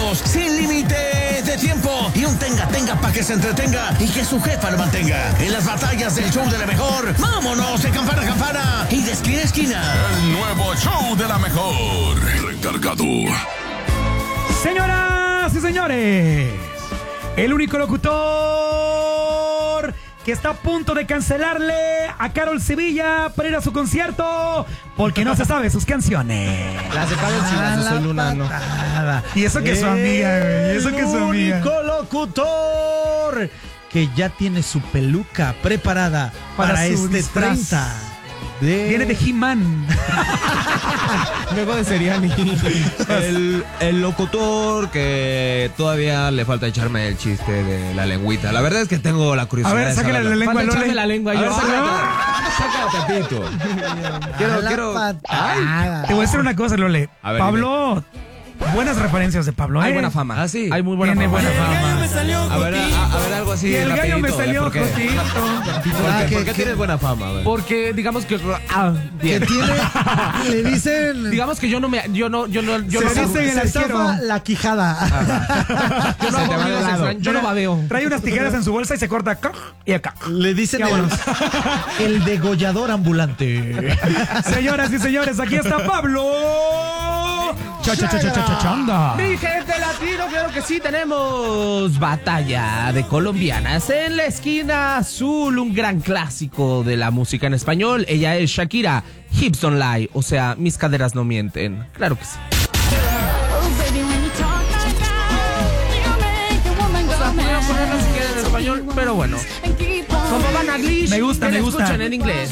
minutos, sin límite de tiempo y un tenga para que se entretenga y que su jefa lo mantenga. En las batallas del show de la mejor, vámonos de campana a campana y de esquina a esquina. El nuevo show de la mejor. Recargado. Señoras y señores, el único locutor que está a punto de cancelarle a Karol Sevilla para ir a su concierto porque no se sabe sus canciones. Las de Karol sí, las de Soy Luna, no. Y eso que es su amiga, güey. Y eso que es su amiga. El único locutor que ya tiene su peluca preparada para su este disfraz. 30. Viene de He-Man. Luego de Seriani. El locutor que todavía le falta echarme el chiste de la lengüita. La verdad es que tengo la curiosidad. A ver, de sácale saberlo. la lengua, Falta Lole. echarme la lengua. A ver, Yo, sácala, Pepito. Quiero. Te voy a decir una cosa, Lole. A ver, Pablo, buenas referencias de Pablo, Hay buena fama. Ah, sí. Hay muy buena Tiene fama. buena fama. A ver, algo así. Y el gallo me rapidito, salió ¿por qué? cortito. ¿Por qué tienes buena fama? güey? Porque digamos que Que tiene, le dicen, digamos que yo no Se se dice en el zafa arquero. la quijada. yo no Se te va hago de amigos lado. extraños, yo no babeo. Trae unas tijeras en su bolsa y se corta acá y acá. Le dicen Ya, bueno. el degollador ambulante. Señoras y señores, aquí está Pablo. Chanda. Mi gente latino, claro que sí, tenemos batalla de colombianas en la esquina azul, un gran clásico de la música en español. Ella es Shakira, Hips Don't Lie, o sea, mis caderas no mienten. Claro que sí. O sea, pudieron ponerla si quieren en español, pero bueno. Como van a English, Me gusta, que me la gusta. escuchen en inglés.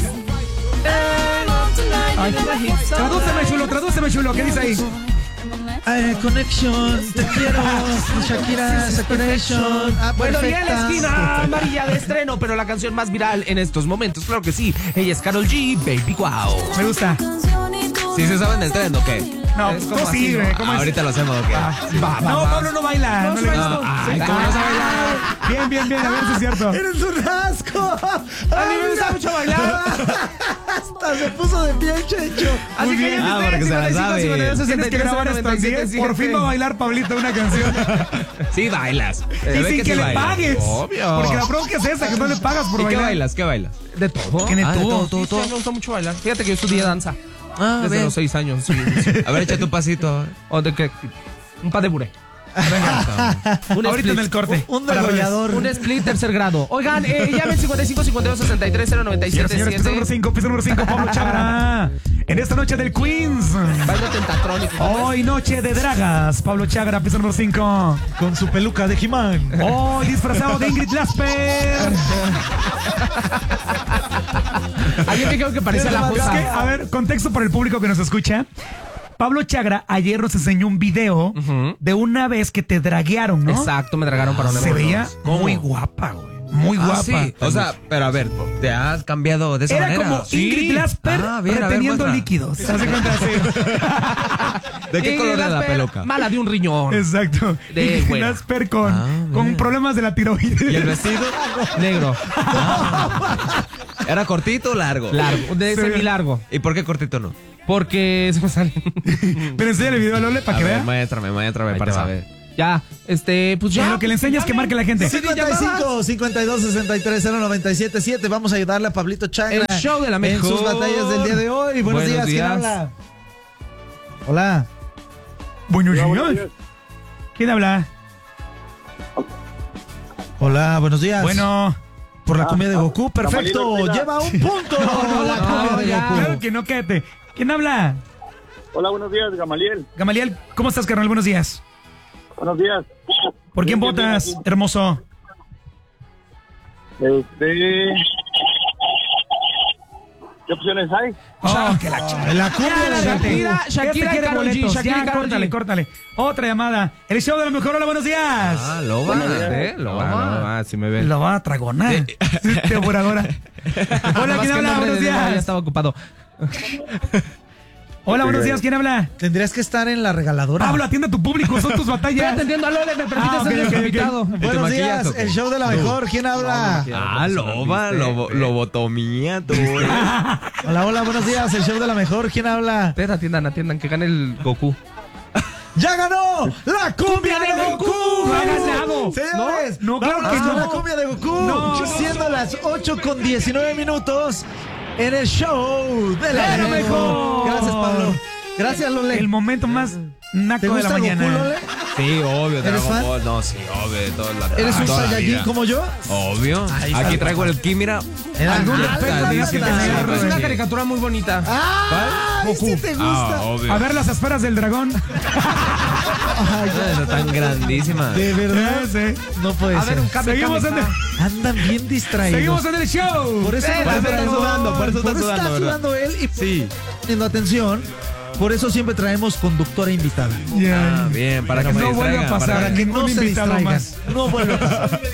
Tradúceme, chulo, ¿qué dice ahí? Connection, te quiero. Shakira, Connection. Bueno, y en la esquina amarilla de estreno, pero la canción más viral en estos momentos, claro que sí. Ella es Karol G, Baby Wow. Me gusta. ¿Sí se saben del tren o qué? No, Es tú como sí, así, güey. ¿no? ¿Cómo es? Ahorita lo hacemos o qué. No, Pablo no baila. No le gusta. Ay, ¿cómo no sabe bailar? Bien, a ver si es cierto. ¡Eres un asco! A mí me gusta mucho bailar. Hasta se puso de pie, Checho. Así que bien. ya Porque se la sabe. Tienes que grabar esto así, ¿eh? Por fin va a bailar Pablito una canción. Sí bailas. Y sin que le pagues. Obvio. Porque la bronca es esa, que no le pagas por ¿Y qué bailar. bailas? ¿Qué bailas? De todo. Tiene Ah, de todo. todo. Sí, me gusta mucho bailar. Fíjate que yo estudié danza Ah, desde los 6 años. Sí. A ver, échate un pasito. ¿O de qué? Un pas de buré. Ahorita split. en el corte. Un Para degollador. Un split tercer grado. Oigan, llamen 55 52 63 Señoras y señores, piso número 5, Pablo Chagra. En esta noche del Queens. Bailo tentatrónico. Hoy noche de dragas. Pablo Chagra, piso número 5. Con su peluca de He-Man. Hoy disfrazado de Ingrid Lasper. Ayer me dijeron que parecía la Es que, fosa. a ver, contexto para el público que nos escucha. Pablo Chagra ayer nos enseñó un video de una vez que te draguearon, ¿no? Exacto, me dragaron para una Se veía ¿Cómo? muy guapa, güey. Muy guapa. Sí. O sea, pero a ver, ¿te has cambiado de esa Era manera? como Ingrid Lasper Ah, bien, a ver, reteniendo muestra. líquidos. ¿Se hace cuenta así? ¿De qué color era la peluca? Mala de un riñón. Exacto. De Ingrid güera. Lasper con problemas de la tiroides. ¿Y el vestido? Negro. ¿Era cortito o largo? Largo. De Se ve- semilargo. ¿Y por qué cortito no? Porque se me sale. Pero enséñale el video a Lole para A que ver, vea. muéstrame Ahí para te va. saber. Ya, pues ya. En lo que le enseñas que marque la gente. 55 52 63 097 7. Vamos a ayudarle a Pablito Chagra El show de la en mejor. sus batallas del día de hoy. Buenos días, ¿quién habla? Hola. Buenos días. ¿Quién habla? Hola, buenos días. Bueno. Por la cumbia de Goku, perfecto. Lleva un punto. La cumbia de ya. Goku. Claro que no, cállate. ¿Quién habla? Hola, buenos días, Gamaliel. Gamaliel, ¿cómo estás, carnal? Buenos días. Buenos días. ¿Por quién Bien, bien, votas, bien, hermoso? ¿Qué opciones hay? Oh, que la chingada. La cumbia de Goku. Shakira y Karol G. Shakira y Karol G. Córtale. Otra llamada. El show de la mejor. Hola, buenos días. Ah, lo va, si me ven. Lo va a tragonar. Devoradora. Hola, Nada más ¿quién que el habla? nombre Buenos de Dios ya días. estaba ocupado. Hola, buenos días. ¿Quién habla? Tendrías que estar en la regaladora. Pablo, atiende a tu público. Son tus Estoy batallas. atendiendo a Lole, me permite Ah, ser ok, nuestro ok, ok. invitado. Buenos maquillas, días, ¿o qué? el show de la mejor. ¿Quién habla? Ah, lobotomía, tú. Hola, hola, buenos días, el show de la mejor. ¿Quién habla? Ustedes atiendan, que gane el Goku. ¡Ya ganó la cumbia de Goku! ¡No ha ganado! Señores, No, claro vámonos que con no. la cumbia de Goku. No. Siendo las 8:19 en el show de la ¡Pero mejor! Gracias, Pablo. Gracias, Lole. El momento más ¿Te naco de la gusta mañana. Goku, Lole? Sí, obvio, ¿Eres Dragon fan? Ball. No, sí, obvio, de toda la ¿Eres un toda la Saiyajin vida. como yo? Obvio. Aquí traigo el ki, mira. Algún Ah, defecto tienes que está tener. Es una Sí. caricatura muy bonita. ¡Ah! ¿Sí te gusta? obvio. A ver las esferas del dragón. Está tan grandísima. ¿De verdad? Sí. No puede A ser. ver, un cambio. Seguimos en el, Andan bien distraídos. seguimos en el show. Por eso, Por eso está sudando, por eso por está eso está sudando, ¿verdad? sudando él y Sí. poniendo atención. Por eso siempre traemos conductora invitada. Ya. Ah, bien, para que No me vuelva a distraigan. pasar. Para que ningún no se invitado distraigan. más. No vuelva a pasar.